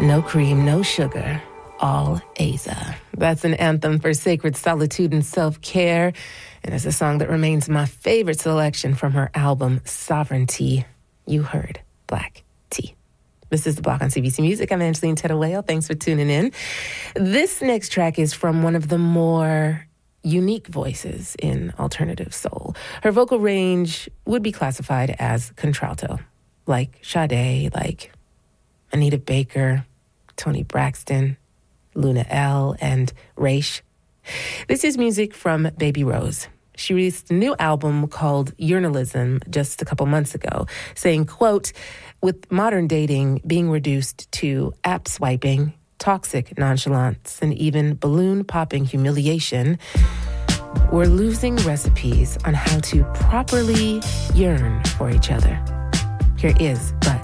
No cream, no sugar, all Aza. That's an anthem for sacred solitude and self-care, and it's a song that remains my favorite selection from her album Sovereignty. You heard Black Tea. This is The Block on CBC Music. I'm Angeline Tettawale. Thanks for tuning in. This next track is from one of the more unique voices in alternative soul. Her vocal range would be classified as contralto, like Sade, like Anita Baker, Toni Braxton, Luna L, and Raish. This is music from Baby Rose. She released a new album called Journalism just a couple months ago, saying, quote, with modern dating being reduced to app swiping, toxic nonchalance, and even balloon-popping humiliation, we're losing recipes on how to properly yearn for each other. Here is But